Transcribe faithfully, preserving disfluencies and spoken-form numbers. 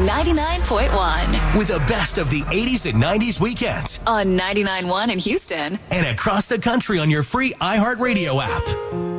ninety-nine point one. With the best of the eighties and nineties weekends. On ninety-nine point one in Houston. And across the country on your free iHeartRadio app.